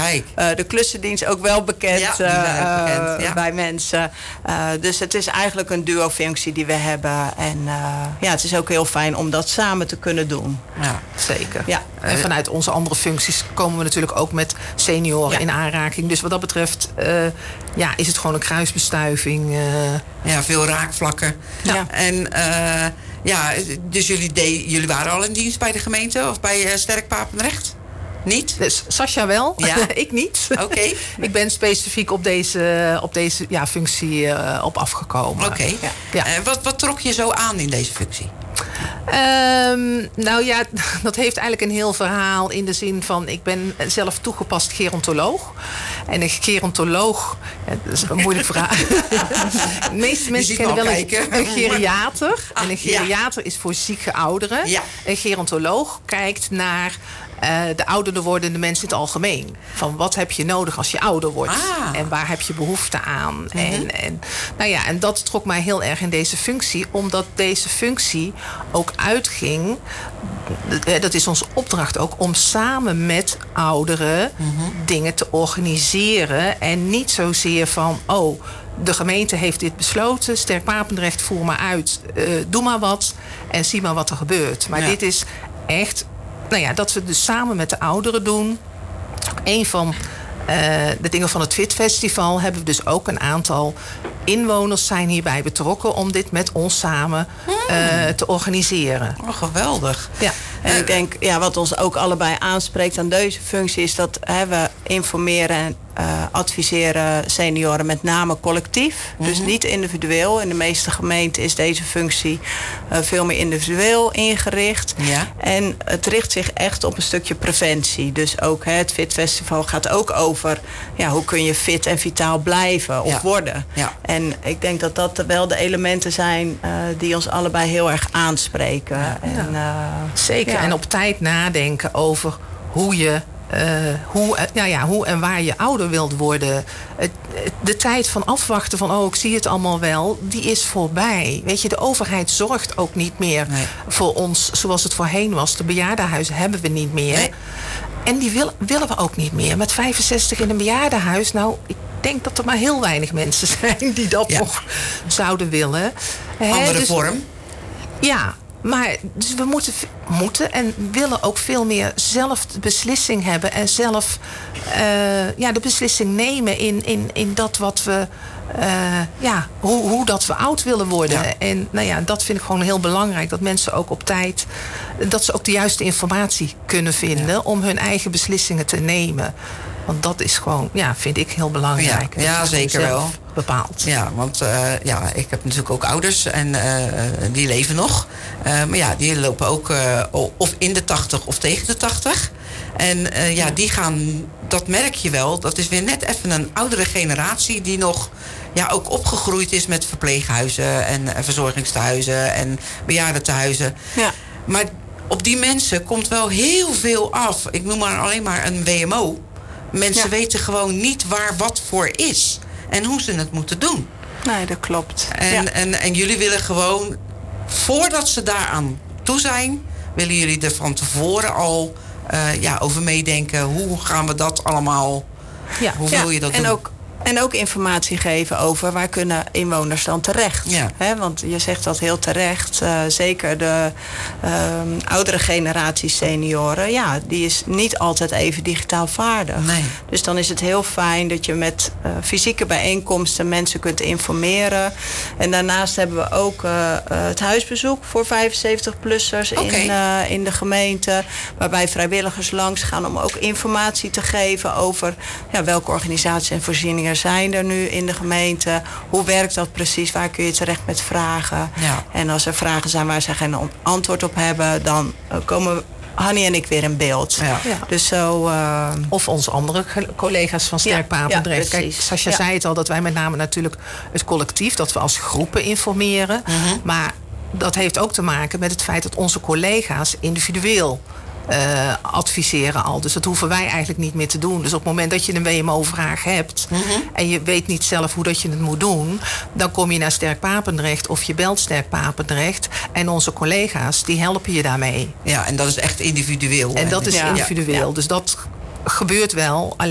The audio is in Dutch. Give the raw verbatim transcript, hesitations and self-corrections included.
Kijk. Uh, de klussendienst ook wel bekend, ja, uh, bekend ja. bij mensen. Uh, dus het is eigenlijk een duo-functie die we hebben. En uh, ja, het is ook heel fijn om dat samen te kunnen doen. Ja, zeker. Ja. En vanuit onze andere functies komen we natuurlijk ook met senioren ja. in aanraking. Dus wat dat betreft uh, ja, is het gewoon een kruisbestuiving. Uh. Ja, veel raakvlakken. Ja. En uh, ja, dus jullie, de, jullie waren al in dienst bij de gemeente of bij uh, Sterk Papendrecht? Niet? Dus Sascha wel, ja. ik niet. Oké. Okay. Ik ben specifiek op deze, op deze ja, functie uh, op afgekomen. Oké. Okay. Ja. Ja. Uh, wat, wat trok je zo aan in deze functie? Um, nou ja, dat heeft eigenlijk een heel verhaal in de zin van... ik ben zelf toegepast gerontoloog. En een gerontoloog, ja, dat is een moeilijk vraag. De meeste mensen kennen wel een, een geriater. Ah, en een geriater ja. is voor zieke ouderen. Ja. Een gerontoloog kijkt naar... Uh, de ouder wordende mensen in het algemeen. Van wat heb je nodig als je ouder wordt? Ah. En waar heb je behoefte aan? Mm-hmm. En, en, nou ja, en dat trok mij heel erg in deze functie. Omdat deze functie ook uitging... dat is onze opdracht ook... om samen met ouderen mm-hmm. dingen te organiseren. En niet zozeer van... oh, de gemeente heeft dit besloten. Sterk Papendrecht, voer maar uit. Uh, doe maar wat. En zie maar wat er gebeurt. Maar ja. dit is echt... Nou ja, dat we dus samen met de ouderen doen. Een van uh, de dingen van het Fit Festival hebben we dus ook een aantal inwoners zijn hierbij betrokken om dit met ons samen uh, te organiseren. Oh, geweldig. Ja. En ik denk, ja, wat ons ook allebei aanspreekt aan deze functie is dat hè, we informeren en uh, adviseren senioren met name collectief. Mm-hmm. Dus niet individueel. In de meeste gemeenten is deze functie uh, veel meer individueel ingericht. Ja. En het richt zich echt op een stukje preventie. Dus ook hè, het Fit Festival gaat ook over ja, hoe kun je fit en vitaal blijven of ja. worden. Ja. En ik denk dat dat wel de elementen zijn uh, die ons allebei heel erg aanspreken. Ja. En, uh, Zeker. Ja. En op tijd nadenken over hoe je Uh, hoe, nou ja, hoe en waar je ouder wilt worden. Uh, de tijd van afwachten van... oh, ik zie het allemaal wel, die is voorbij. Weet je, de overheid zorgt ook niet meer nee. voor ons... zoals het voorheen was. De bejaardenhuizen hebben we niet meer. Nee. En die wil, willen we ook niet meer. Met vijfenzestig in een bejaardenhuis... nou, ik denk dat er maar heel weinig mensen zijn... die dat ja. nog zouden willen. Andere He, dus, vorm? Ja. Maar dus we moeten, moeten en willen ook veel meer zelf de beslissing hebben... en zelf uh, ja, de beslissing nemen in, in, in dat wat we... Uh, ja, hoe, hoe dat we oud willen worden. Ja. En nou ja, dat vind ik gewoon heel belangrijk. Dat mensen ook op tijd... dat ze ook de juiste informatie kunnen vinden... Ja. om hun eigen beslissingen te nemen. Want dat is gewoon, ja, vind ik heel belangrijk. Ja, ja zeker wel. Bepaald. Ja, want uh, ja, ik heb natuurlijk ook ouders en uh, die leven nog. Uh, maar ja, die lopen ook uh, of in de tachtig of tegen de tachtig. En uh, ja, die gaan, dat merk je wel. Dat is weer net even een oudere generatie die nog ja, ook opgegroeid is met verpleeghuizen en uh, verzorgingstehuizen en bejaardentehuizen. Ja. Maar op die mensen komt wel heel veel af. Ik noem maar alleen maar een W M O. Mensen ja. weten gewoon niet waar wat voor is. En hoe ze het moeten doen. Nee, dat klopt. En, ja. en, en jullie willen gewoon... voordat ze daaraan toe zijn... willen jullie er van tevoren al uh, ja, over meedenken. Hoe gaan we dat allemaal... Ja. Hoe wil ja. je dat en doen? Ook, en ook informatie geven over waar kunnen inwoners dan terecht. Ja. He, want je zegt dat heel terecht. Uh, zeker de uh, oudere generatie senioren. Ja, die is niet altijd even digitaal vaardig. Nee. Dus dan is het heel fijn dat je met uh, fysieke bijeenkomsten mensen kunt informeren. En daarnaast hebben we ook uh, uh, het huisbezoek voor vijfenzeventig-plussers okay. in, uh, in de gemeente. Waarbij vrijwilligers langs gaan om ook informatie te geven over ja, welke organisaties en voorzieningen zijn er nu in de gemeente. Hoe werkt dat precies? Waar kun je terecht met vragen? Ja. En als er vragen zijn waar ze geen antwoord op hebben, dan komen Hanny en ik weer in beeld. Ja. Ja. Dus zo, uh... Of onze andere collega's van Sterk Papendrecht. Ja, Kijk, Sascha ja. zei het al, dat wij met name natuurlijk het collectief, dat we als groepen informeren. Mm-hmm. Maar dat heeft ook te maken met het feit dat onze collega's individueel Uh, adviseren al. Dus dat hoeven wij eigenlijk niet meer te doen. Dus op het moment dat je een W M O-vraag hebt... Mm-hmm. en je weet niet zelf hoe dat je het moet doen... dan kom je naar Sterk Papendrecht of je belt Sterk Papendrecht... en onze collega's, die helpen je daarmee. Ja, en dat is echt individueel. En dat is ja. individueel. Ja. Dus dat gebeurt wel...